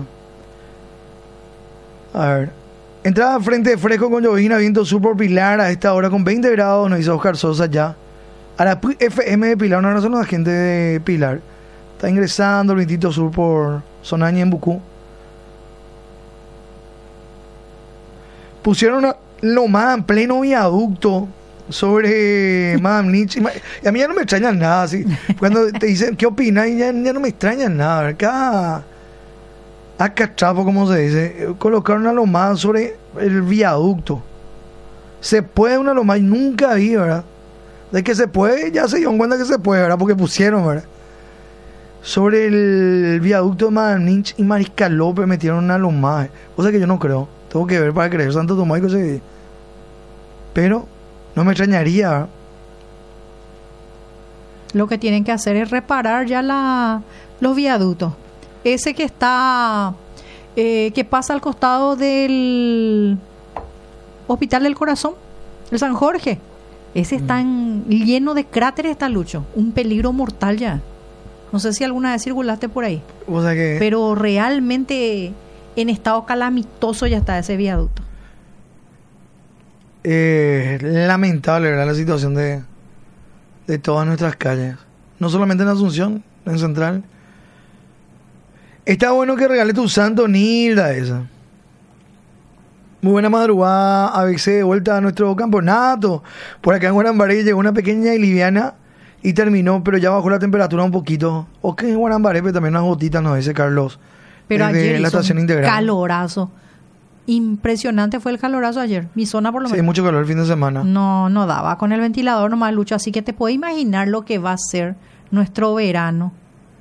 A ver. Entrada frente fresco con llovizna, viento sur por Pilar a esta hora con veinte grados, nos dice Oscar Sosa ya. A la F M de Pilar, una razón a la gente de Pilar. Está ingresando el vientito sur por Sonaña en Bucú. Pusieron una lomada en pleno viaducto sobre Madame Nietzsche. Y a mí ya no me extraña nada. ¿Sí? Cuando te dicen, ¿qué opinas? Y ya, ya no me extraña nada. Acá, acá chapo, como se dice. Colocaron una lomada sobre el viaducto. Se puede una lomada y nunca vi, ¿verdad? De que se puede, ya se dieron cuenta que se puede, ¿verdad? Porque pusieron, ¿verdad? Sobre el viaducto de Madame Nietzsche y Mariscal López metieron una lomada. O sea que yo no creo. Tengo que ver para creer Santo Tomás y se... Pero no me extrañaría, ¿verdad?
Lo que tienen que hacer es reparar ya la, los viaductos. Ese que está, eh, que pasa al costado del Hospital del Corazón, el San Jorge. Ese mm. está en, lleno de cráteres, está Lucho. Un peligro mortal ya. No sé si alguna vez circulaste por ahí.
O sea que...
Pero realmente en estado calamitoso ya está ese viaducto.
Eh, lamentable, ¿verdad? La situación de, de todas nuestras calles. No solamente en Asunción, en Central. Está bueno que regale tu santo, Nilda, esa. Muy buena madrugada, A B C de vuelta a nuestro campeonato. Por acá en Guarambaré llegó una pequeña y liviana y terminó, pero ya bajó la temperatura un poquito. O que en Guarambaré, pero también unas gotitas, nos dice Carlos.
Pero ayer
la
hizo
estación
un
integral.
Calorazo. Impresionante fue el calorazo ayer. Mi zona por lo menos.
Sí, mucho calor el fin de semana.
No, no daba con el ventilador nomás, Lucho. Así que te puedes imaginar lo que va a ser nuestro verano.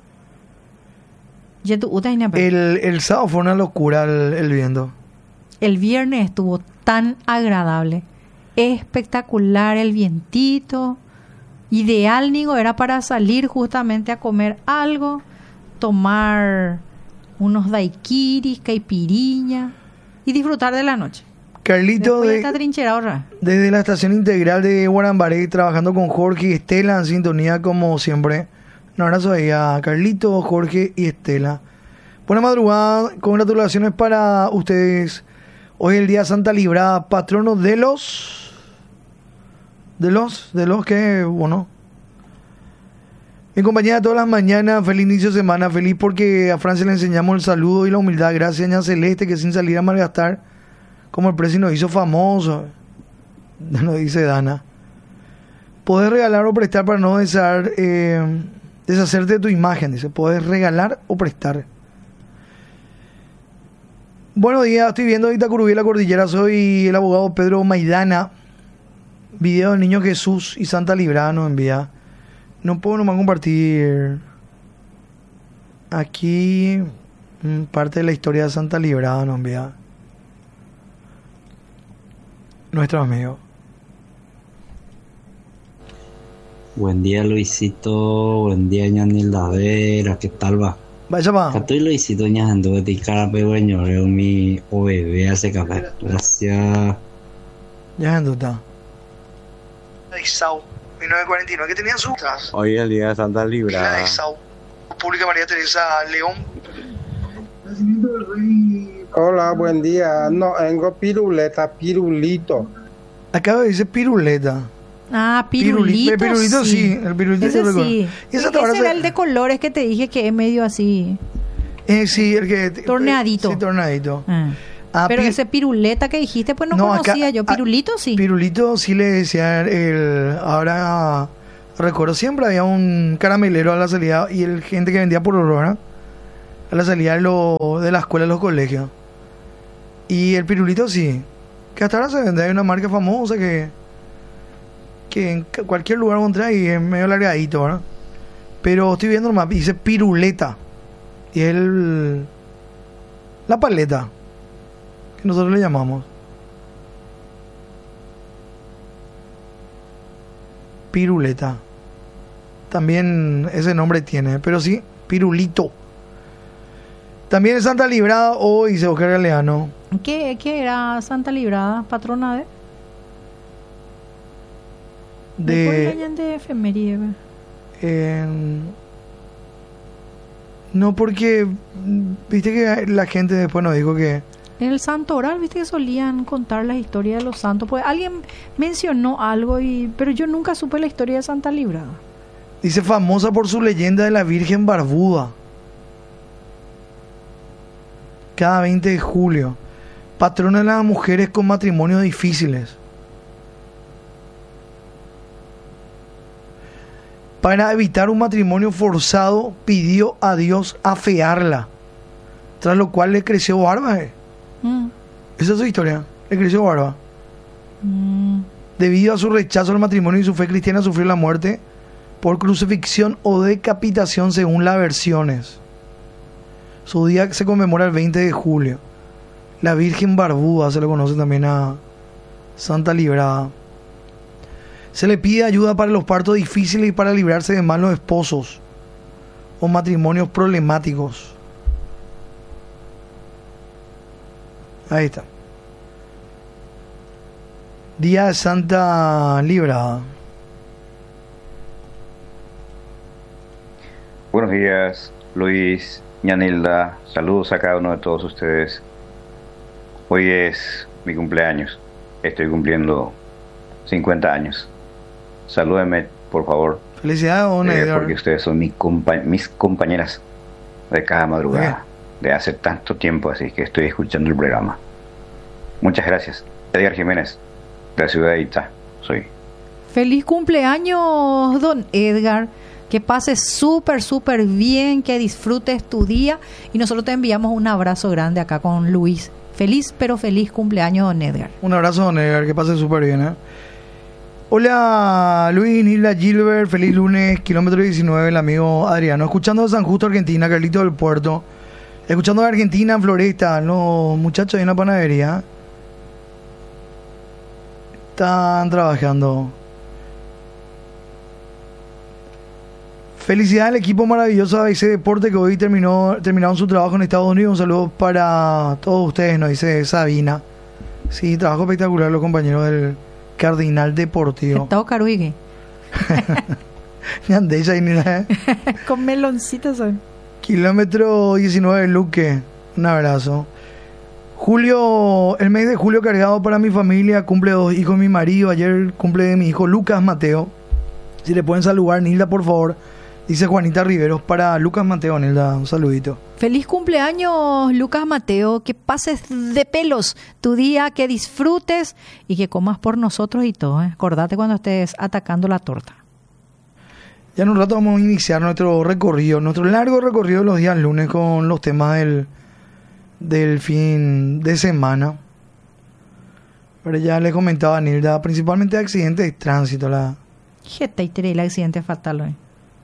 El, el sábado fue una locura el, el viento.
El viernes estuvo tan agradable. Espectacular el vientito. Ideal, Nigo, era para salir justamente a comer algo, tomar unos daiquiris, caipiriña y disfrutar de la noche.
Carlito, de,
esta trinchera ahora.
Desde la estación integral de Guarambaré, trabajando con Jorge y Estela en sintonía como siempre. Un abrazo ahí a Carlito, Jorge y Estela. Buena madrugada, congratulaciones para ustedes. Hoy es el día Santa Librada, patrono de los... De los, de los que, bueno... Mi compañera todas las mañanas, feliz inicio de semana, feliz porque a Francia le enseñamos el saludo y la humildad. Gracias, Ña Celeste, que sin salir a malgastar, como el precio nos hizo famoso, nos dice Dana. Podés regalar o prestar para no desear, eh, deshacerte de tu imagen, dice. Podés regalar o prestar. Buenos días, estoy viendo Itacurubí, la cordillera, soy el abogado Pedro Maidana. Video del Niño Jesús y Santa Librada nos envía. No puedo nomás compartir aquí parte de la historia de Santa Librada, nos envía nuestro amigo.
Buen día, Luisito. Buen día, Ñanilda Vera. ¿Qué tal va?
Vaya va.
Estoy Luisito Ñando de Ticara Pegueño, mi O B B hace café. Gracias.
Ya ando está. Sau, mil novecientos cuarenta y nueve, que tenía su...
Hoy es el día de Santa Librada.
Pública María Teresa León.
Hola, buen día. No, tengo piruleta, pirulito.
Acá dice piruleta.
Ah, pirulito.
El pirulito sí. sí. El pirulito
ese
sí.
sí. Ese era se... el de colores que te dije que es medio así.
Eh, sí, el que...
Torneadito.
Sí, torneadito.
Ah. Ah, pero pi... ese piruleta que dijiste, pues no, no conocía acá, yo. Pirulito sí.
Pirulito sí le decía el, ahora Recuerdo, siempre había un caramelero a la salida y el gente que vendía por hora a la salida de, lo, de la escuela de los colegios. Y el pirulito sí, que hasta ahora se vende, hay una marca famosa que que en cualquier lugar encontrás y es medio largadito, ¿verdad? Pero estoy viendo nomás, dice piruleta. Y es el, la paleta, que nosotros le llamamos. Piruleta. También ese nombre tiene, pero sí, pirulito. También es Santa Librada hoy, dice Oscar Galeano.
¿Qué, ¿Qué era Santa Librada, patrona de?
De,
de, de efeméride.
Eh, no, porque viste que la gente después nos dijo que
en el santo oral, viste que solían contar las historias de los santos. Pues alguien mencionó algo, y pero yo nunca supe la historia de Santa Librada.
Dice famosa por su leyenda de la Virgen Barbuda. Cada veinte de julio. Patrona de las mujeres con matrimonios difíciles. Para evitar un matrimonio forzado, pidió a Dios afearla. Tras lo cual le creció barba. Eh. Mm. Esa es su historia. Le creció barba. Mm. Debido a su rechazo al matrimonio y su fe cristiana, sufrió la muerte por crucifixión o decapitación según las versiones. Su día se conmemora el veinte de julio. La Virgen Barbuda se le conoce también a Santa Librada. Se le pide ayuda para los partos difíciles y para librarse de malos esposos o matrimonios problemáticos. Ahí está. Día de Santa Librada.
Buenos días, Luis, Ñanilda. Saludos a cada uno de todos ustedes. Hoy es mi cumpleaños. Estoy cumpliendo cincuenta años. Salúdenme, por favor.
Felicidades, don
eh,
Edgar.
Porque ustedes son mis, compa- mis compañeras de cada madrugada. De hace tanto tiempo, así que estoy escuchando el programa. Muchas gracias. Edgar Jiménez, de la ciudad de Itá, soy.
Feliz cumpleaños, don Edgar. Que pases súper, súper bien, que disfrutes tu día. Y nosotros te enviamos un abrazo grande acá con Luis. Feliz, pero feliz cumpleaños, don Edgar.
Un abrazo, don Edgar, que pase súper bien, ¿eh? Hola, Luis, Nilda, Gilbert, feliz lunes, kilómetro diecinueve, el amigo Adriano. Escuchando de San Justo, Argentina, Carlito del Puerto. Escuchando de Argentina, en Floresta, los muchachos en la panadería están trabajando. Felicidades al equipo maravilloso de A B C Deporte que hoy terminó terminaron su trabajo en Estados Unidos. Un saludo para todos ustedes, nos dice Sabina. Sí, trabajo espectacular los compañeros del Cardinal Deportivo.
Estado Caruigue. Con meloncitos hoy.
Kilómetro diecinueve, Luque. Un abrazo. Julio, el mes de julio cargado para mi familia. Cumple dos hijos de mi marido. Ayer cumple de mi hijo Lucas Mateo. Si le pueden saludar, Nilda, por favor. Dice Juanita Riveros para Lucas Mateo, Nilda. Un saludito.
Feliz cumpleaños, Lucas Mateo. Que pases de pelos tu día, que disfrutes y que comas por nosotros y todo. ¿eh? Acordate cuando estés atacando la torta.
Ya en un rato vamos a iniciar nuestro recorrido, nuestro largo recorrido de los días lunes con los temas del, del fin de semana. Pero ya les comentaba a Nilda, principalmente accidentes de tránsito. La...
Jeta y tiré el accidente fatal hoy.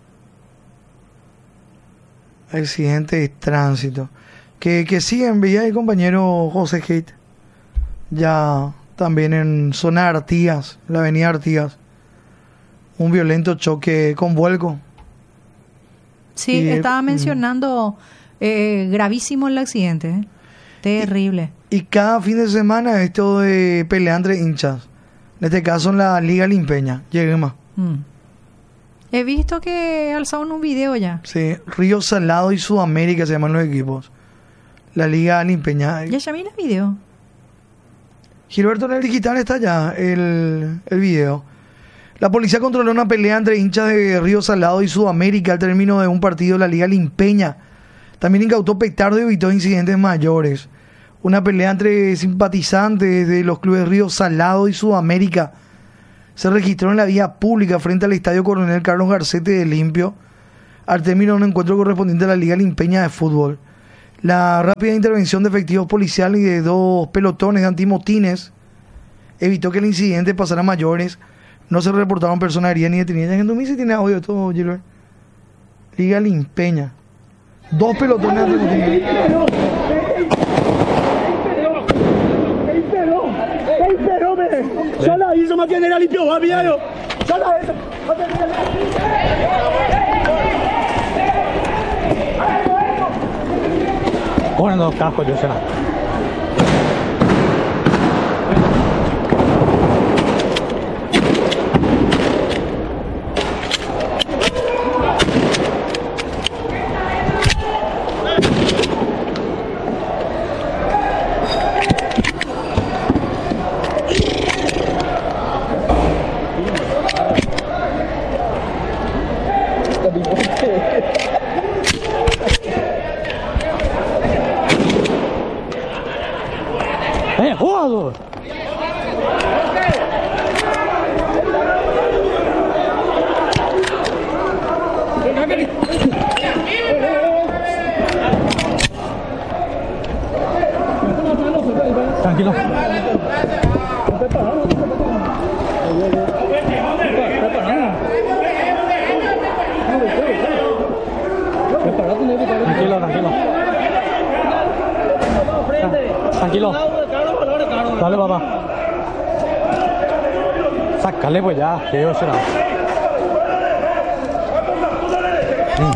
Accidentes de tránsito. Que, que siguen, veía el compañero José Hate. Ya también en zona Artigas, la avenida Artigas. Un violento choque con vuelco.
Sí, y, estaba mencionando eh, gravísimo el accidente. ¿eh? Terrible.
Y, y cada fin de semana esto de pelea entre hinchas. En este caso en la Liga Limpeña. Llegué más.
Mm. He visto que alzaron un video ya.
Sí, Río Salado y Sudamérica se llaman los equipos. La Liga Limpeña.
Ya ya vi el video.
Gilberto, en el digital está ya el, el video. La policía controló una pelea entre hinchas de Río Salado y Sudamérica al término de un partido de la Liga Limpeña. También incautó petardo y evitó incidentes mayores. Una pelea entre simpatizantes de los clubes Río Salado y Sudamérica se registró en la vía pública frente al Estadio Coronel Carlos Garcete de Limpio, al término de un encuentro correspondiente a la Liga Limpeña de Fútbol. La rápida intervención de efectivos policiales y de dos pelotones de antimotines evitó que el incidente pasara a mayores. No se reportaron personas heridas ni detenidas. En Dumí se tiene audio todo, Gilbert. Liga Limpeña. Dos pelotones de antimotines.
Sala hizo más que era limpio, va bien. Sala eso. Ponen los cascos, yo sé. ¡Eh, jugador! Tranquilo. Tranquilo, tranquilo. Tranquilo. Dale, papá. Sácale pues ya, que yo será. Mm.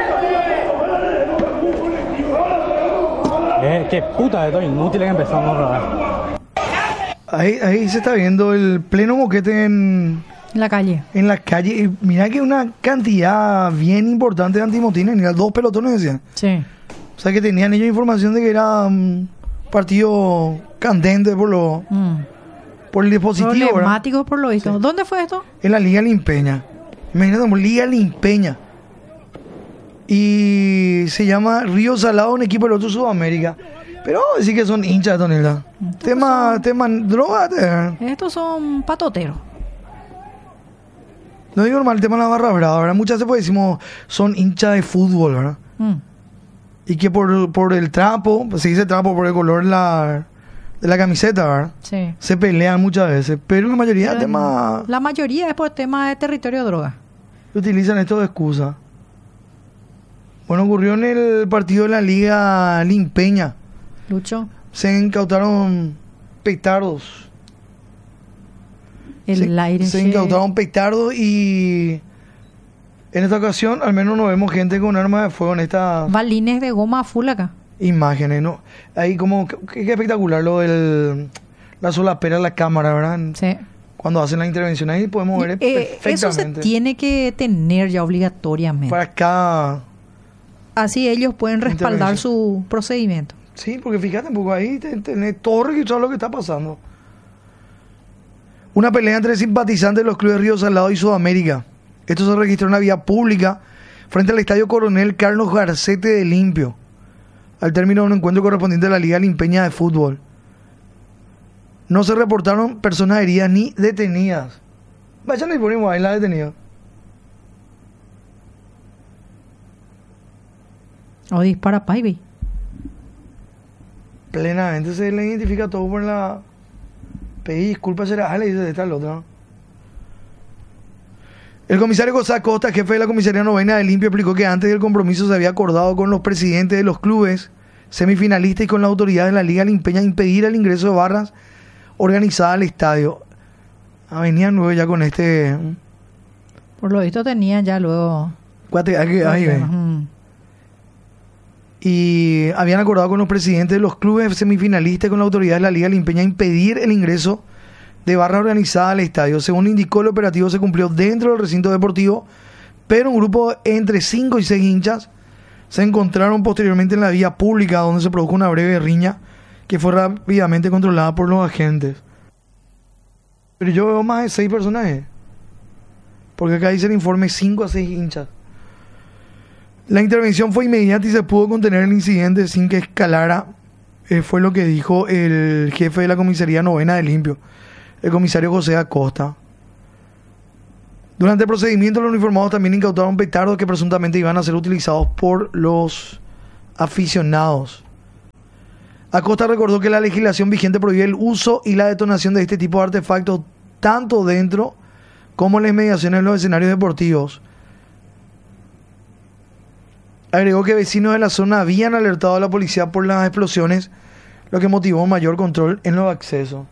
Eh, qué puta de todo inútil que empezamos otra vez.
Ahí, ahí se está viendo el pleno moquete en
la calle.
En la calle. Y mira que una cantidad bien importante de antimotines. Mira, dos pelotones decían.
Sí.
O sea que tenían ellos información de que era un partido candente por lo mm. por el dispositivo.
Problemático por lo visto. Sí. ¿Dónde fue esto?
En la Liga Limpeña. Imagínate, Liga Limpeña. Y se llama Río Salado, un equipo del otro Sudamérica. Pero sí que son hinchas de Tonelda. Tema, son... tema droga. Te...
Estos son patoteros.
No digo normal el tema de la barra brava, ¿verdad? Muchas veces decimos son hinchas de fútbol, ¿verdad? Mm. Y que por, por el trapo, se dice trapo por el color de la, de la camiseta, ¿verdad?
Sí.
Se pelean muchas veces. Pero la mayoría de temas...
La mayoría es por temas de territorio de droga.
Utilizan esto de excusa. Bueno, ocurrió en el partido de la Liga Limpeña.
Lucho.
Se incautaron petardos.
El
se,
aire.
Se incautaron petardos y en esta ocasión al menos no vemos gente con armas de fuego en estas
balines de goma full acá.
Imágenes, ¿no? Ahí como qué, qué espectacular lo del la solapera de la cámara, ¿verdad?
Sí.
Cuando hacen la intervención ahí podemos ver
eh, perfectamente. Eso se tiene que tener ya obligatoriamente.
Para cada
así ellos pueden respaldar su procedimiento.
Sí, porque fíjate un poco ahí, tenés todo registrado lo que está pasando. Una pelea entre simpatizantes de los clubes Río Salado y Sudamérica. Esto se registró en la vía pública frente al Estadio Coronel Carlos Garcete de Limpio, al término de un encuentro correspondiente a la Liga Limpeña de Fútbol. No se reportaron personas heridas ni detenidas. Vayan y ponemos ahí la detenida.
O dispara Paibe.
Plenamente se le identifica todo por la... Pedí disculpas, será Ale, dice esta el otro. El comisario José Acosta, jefe de la comisaría novena de Limpio, explicó que antes del compromiso se había acordado con los presidentes de los clubes semifinalistas y con las autoridades de la Liga Limpeña impedir el ingreso de barras organizadas al estadio. Ah, venían luego ya con este...
Por lo visto tenían ya luego...
Cuate, ahí, ahí ve. Uh-huh. Y habían acordado con los presidentes de los clubes semifinalistas y con la autoridad de la Liga Limpeña impedir el ingreso de barra organizada al estadio. Según indicó, el operativo se cumplió dentro del recinto deportivo, pero un grupo entre cinco y seis hinchas se encontraron posteriormente en la vía pública, donde se produjo una breve riña que fue rápidamente controlada por los agentes. Pero yo veo más de seis personajes, porque acá dice el informe cinco a seis hinchas. La intervención fue inmediata y se pudo contener el incidente sin que escalara, eh, fue lo que dijo el jefe de la comisaría novena de Limpio, el comisario José Acosta. Durante el procedimiento, los uniformados también incautaron petardos que presuntamente iban a ser utilizados por los aficionados. Acosta recordó que la legislación vigente prohíbe el uso y la detonación de este tipo de artefactos tanto dentro como en las inmediaciones de los escenarios deportivos. Agregó que vecinos de la zona habían alertado a la policía por las explosiones, lo que motivó mayor control en los accesos.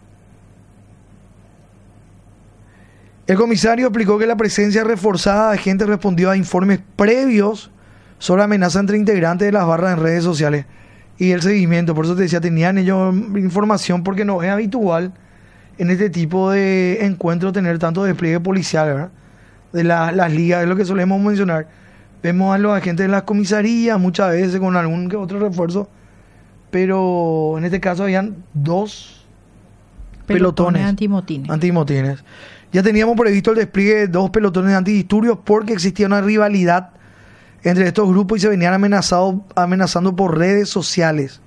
El comisario explicó que la presencia reforzada de agentes respondió a informes previos sobre amenazas entre integrantes de las barras en redes sociales y el seguimiento. Por eso te decía, tenían ellos información, porque no es habitual en este tipo de encuentros tener tanto despliegue policial, ¿verdad? De la, las ligas, es lo que solemos mencionar. Vemos a los agentes de las comisarías muchas veces con algún que otro refuerzo, pero en este caso habían dos pelotones,
Pelotones antimotines.
antimotines. Ya teníamos previsto el despliegue de dos pelotones antidisturbios porque existía una rivalidad entre estos grupos y se venían amenazado, amenazando por redes sociales.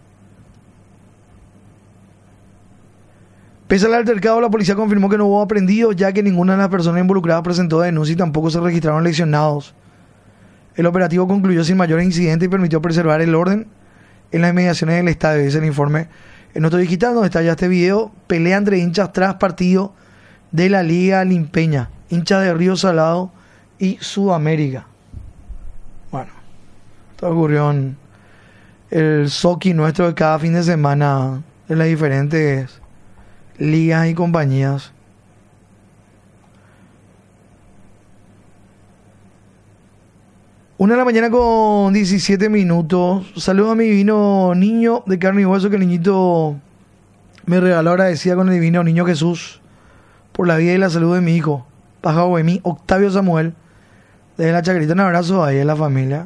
Pese al altercado, la policía confirmó que no hubo aprendidos, ya que ninguna de las personas involucradas presentó denuncia y tampoco se registraron lesionados. El operativo concluyó sin mayores incidentes y permitió preservar el orden en las inmediaciones del estadio. Ese es el informe en nuestro digital, donde está ya este video. Pelea entre hinchas tras partido de la Liga Limpeña, hinchas de Río Salado y Sudamérica. Bueno, esto ocurrió en el Soki nuestro de cada fin de semana en las diferentes ligas y compañías. Una de la mañana con diecisiete minutos. Saludos a mi divino niño de carne y hueso que el niñito me regaló, agradecida con el divino niño Jesús por la vida y la salud de mi hijo, Pájaro de mí, Octavio Samuel, desde la Chacarita. Un abrazo ahí en la familia.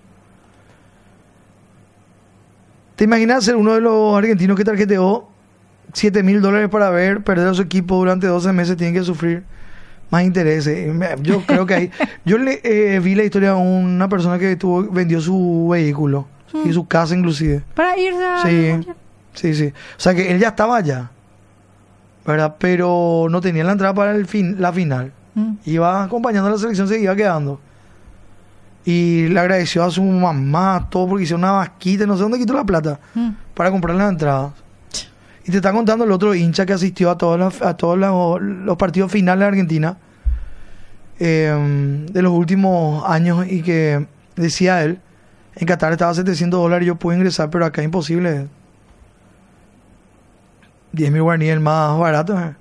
¿Te imaginas ser uno de los argentinos que tarjeteó siete mil dólares para ver perder a su equipo durante doce meses? Tienen que sufrir más intereses. Yo creo que ahí... Yo le eh, vi la historia de una persona que tuvo, vendió su vehículo hmm. y su casa inclusive.
Para irse a...
Sí, sí, sí. O sea que él ya estaba allá, ¿verdad? Pero no tenía la entrada para el fin, la final. Hmm. Iba acompañando a la selección, se iba quedando. Y le agradeció a su mamá, todo, porque hizo una vasquita, no sé dónde quitó la plata, hmm. para comprar las entradas. Y te está contando el otro hincha que asistió a todos los, a todos los, los partidos finales de Argentina eh, de los últimos años, y que decía él, en Qatar estaba a setecientos dólares, yo pude ingresar, pero acá es imposible. diez mil guaraníes el más barato. ¿eh?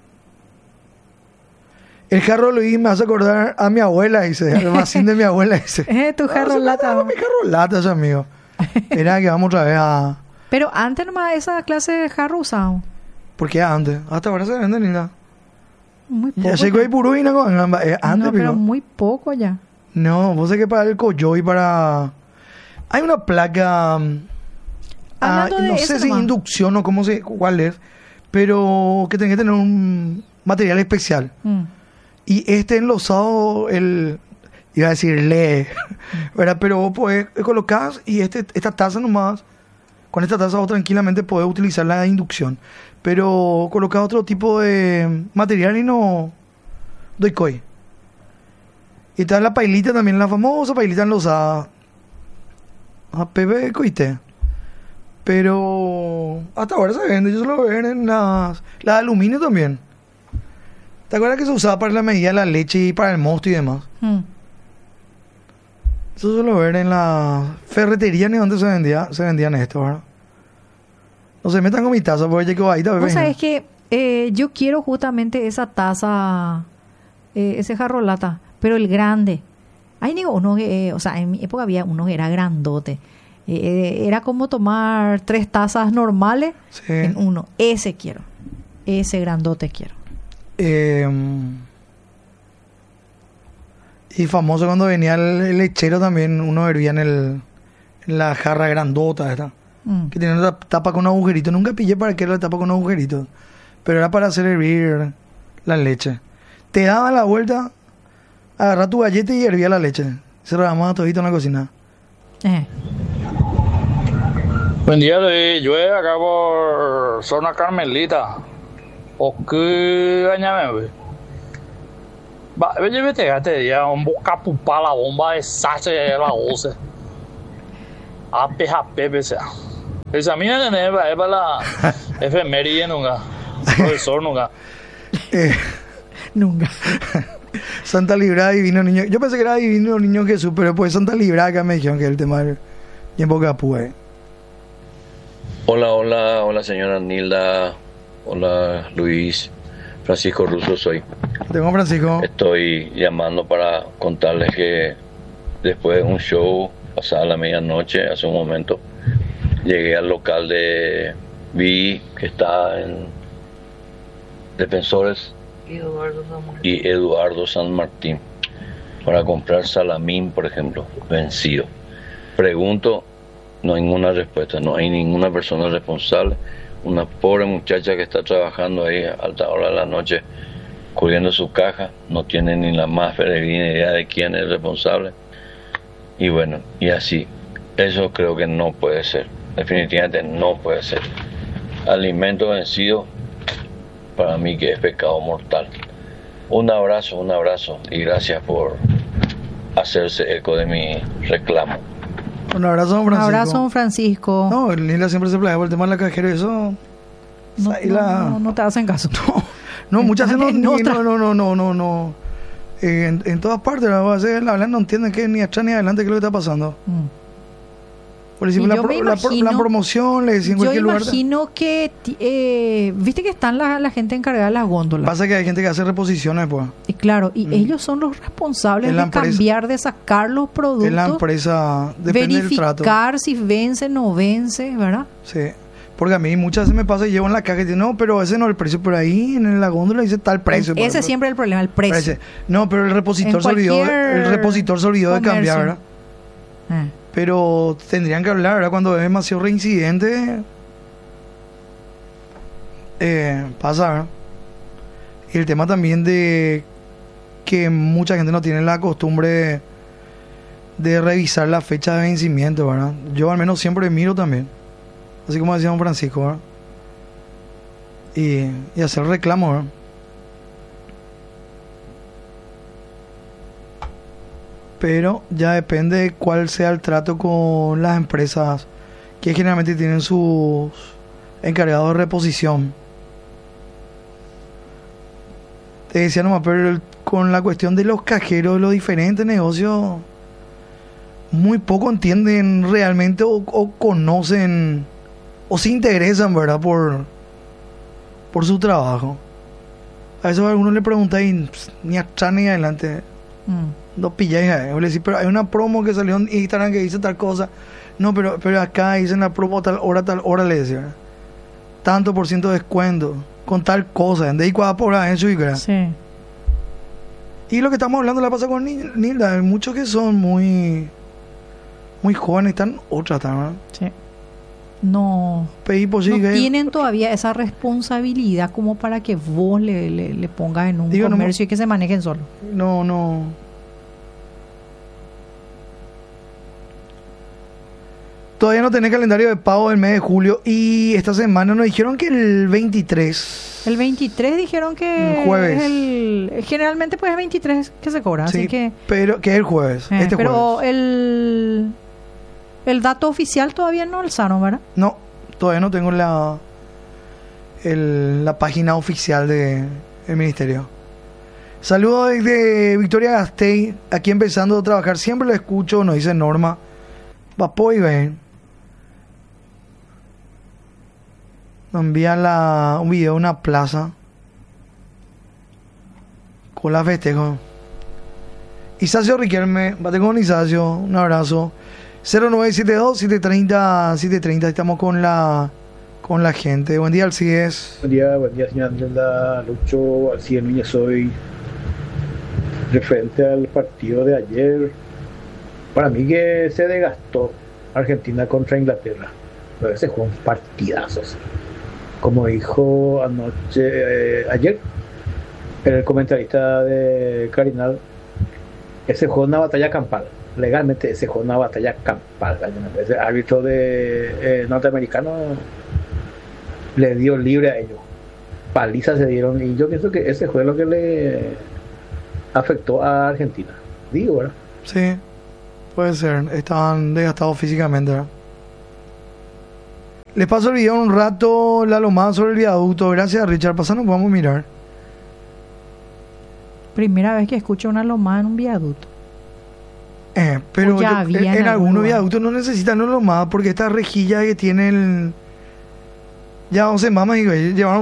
El jarro Luis me hace acordar a mi abuela, dice, al vacín de mi abuela, dice.
Eh, tu jarro
no,
lata.
No, mi jarro lata, ese amigo. Era que vamos otra vez a...
Pero antes nomás esa clase de jarro usaban.
¿Por qué antes? Hasta ahora se venden, Nina.
Muy poco.
Ya llegó el purú y no, eh, antes,
no, pero muy poco ya.
No, vos sé que para el coyo y para... Hay una placa... Ah, no sé si nomás. Inducción o cómo se... cuál es, pero que tenés que tener un material especial. Mm. Y este enlosado, el... iba a decir le, ¿verdad? Pero vos podés colocar y este, esta taza nomás... Con esta taza vos tranquilamente podés utilizar la inducción. Pero colocar otro tipo de material y no doy coi. Y está la pailita también, la famosa pailita enlosada. A Pepe coité. Pero hasta ahora se vende. Yo solo veo en las... Las de aluminio también. ¿Te acuerdas que se usaba para la medida de la leche y para el mosto y demás? Mm. Eso suelo ver en la ferretería ni donde se vendía, se vendían esto, ¿verdad? No se metan con mi taza porque yo ahí también.
O sea, es que eh, yo quiero justamente esa taza, eh, ese jarro lata, pero el grande. Hay digo, uno que, eh, o sea, en mi época había uno que era grandote. Eh, era como tomar tres tazas normales sí. en uno. Ese quiero. Ese grandote quiero.
Eh... Y famoso cuando venía el, el lechero también, uno hervía en, el, en la jarra grandota esta, mm. que tenía una tapa con agujerito. Nunca pillé para qué era la tapa con agujerito, pero era para hacer hervir la leche. Te daba la vuelta, agarra tu galleta y hervía la leche. Se derramaba todito en la cocina.
Eh.
Buen día, Luis. Llueve acá por zona Carmelita. ¿O qué añame, güey? Va, oye, vete, vete, ya un boca pupa la bomba de sache de la once. A P J P, pese. Esa mía es para la efeméride nunca. Profesor nunca.
Eh,
Nunca.
Santa Librada Divino Niño. Yo pensé que era Divino Niño Jesús, pero después Santa Librada que me dijeron que es el tema del tiempo que apure.
Hola, hola, hola señora Nilda. Hola Luis. Francisco Russo soy.
Tengo Francisco.
Estoy llamando para contarles que después de un show pasada la medianoche, hace un momento, llegué al local de Vi, que está en Defensores y Eduardo San Martín, para comprar salamín, por ejemplo, vencido. Pregunto, no hay ninguna respuesta, no hay ninguna persona responsable. Una pobre muchacha que está trabajando ahí a alta hora de la noche, cubriendo su caja, no tiene ni la más peregrina idea de quién es el responsable. Y bueno, y así, eso creo que no puede ser, definitivamente no puede ser. Alimento vencido, para mí que es pecado mortal. Un abrazo, un abrazo y gracias por hacerse eco de mi reclamo.
Un abrazo, don
Un
Francisco.
abrazo, don Francisco.
No, el Nila siempre se planea por el tema de la cajera y eso.
No,
ahí
no,
la-
no, no te hacen caso.
No, muchas veces no,
En
ni-
otra.
no, no, no, no, no, no. Eh, en, en todas partes, a veces la hablan, no entienden que ni atrás ni adelante qué es lo que está pasando.
Mm.
Por ejemplo,
Y
la,
yo
pro-
me
la, pro- la
imagino-
promoción, le decía en
Yo
cualquier lugar.
imagino que, ti- eh, viste que están la, la gente encargada de las góndolas.
Pasa que hay gente que hace reposiciones, pues.
Y claro, y
Mm.
ellos son los responsables
Es
de
la empresa-
cambiar, de sacar los productos,
Es la empresa, depende del trato.
verificar si vence, no vence, ¿verdad?
Sí. Porque a mí muchas veces me pasa y llevo en la caja y digo, no, pero ese no es el precio. Por ahí en la góndola dice tal precio. por
Ese
ejemplo.
siempre es el problema, el precio.
Parece. No, pero el repositor
En
se olvidó,
cualquier
el repositor se olvidó de cambiar,
comercio.
¿verdad?
Eh.
Pero tendrían que hablar, ¿verdad? Cuando es demasiado reincidente, eh, pasa, ¿verdad? Y el tema también de que mucha gente no tiene la costumbre de, de revisar la fecha de vencimiento, ¿verdad? Yo al menos siempre miro también, así como decía don Francisco, ¿verdad? Y, y hacer reclamo, ¿verdad? Pero ya depende de cuál sea el trato con las empresas que generalmente tienen sus encargados de reposición. Te decía nomás, pero el- con la cuestión de los cajeros, los diferentes negocios, muy poco entienden realmente o, o conocen o se interesan, ¿verdad? Por, por su trabajo. A veces a algunos le preguntan y pss, ni atrás ni adelante.
Mm.
No pilláis a él. Le decís, pero hay una promo que salió en Instagram que dice tal cosa. No, pero, pero acá dicen la promo tal hora, tal hora, le decía. ¿verdad? Tanto por ciento de descuento. Con tal cosa. De ahí cuadra por ahí en su Icara.
Sí.
Y lo que estamos hablando la pasa con Ni- Nilda. Hay muchos que son muy muy jóvenes. Están otras también.
Sí. No,
Pedí por sí
no
que-
tienen todavía esa responsabilidad como para que vos le, le, le pongas en un
Digo, no me-
comercio y que se manejen solo.
No, no. Todavía no tenés calendario de pago del mes de julio. Y esta semana nos dijeron que el veintitrés.
El veintitrés dijeron que
El jueves.
es el, generalmente pues es veintitrés que se cobra,
Sí,
así que
pero que es el jueves.
eh,
este
pero
jueves.
el el dato oficial todavía no alzaron, ¿verdad?
No, todavía no tengo la el- la página oficial de el ministerio. Saludos desde Victoria Gasteiz, aquí empezando a trabajar. Siempre lo escucho, nos dice Norma. Papo y ven. Nos envían la, un video de una plaza con la festejo. Isacio Riquelme, bate con Isacio, un abrazo. cero nueve siete dos, siete tres cero, siete tres cero, estamos con la con la gente. Buen día, Alcides.
Buen día, buen día, señora Nelda, Lucho, Alcides Núñez soy. Referente al partido de ayer, para mí que se desgastó Argentina contra Inglaterra, pero ese fue un partidazo. Sí. Como dijo anoche, eh, ayer, el comentarista de Carinal, ese fue una batalla campal. Legalmente ese fue una batalla campal. Ese árbitro de eh, norteamericano le dio libre a ellos. Palizas se dieron y yo pienso que ese fue lo que le afectó a Argentina. Digo, ¿verdad?
Sí, puede ser. Estaban desgastados físicamente, ¿verdad? Les paso el video un rato, la lomada sobre el viaducto. Gracias, Richard. Pasanos, vamos a mirar.
Primera vez que escucho una lomada en un viaducto.
Eh, pero
ya
yo-
había
en,
en
en
algún
algunos
lugar.
viaductos no necesitan una lomada porque esta rejilla que tiene el... Ya once mamas y llevaron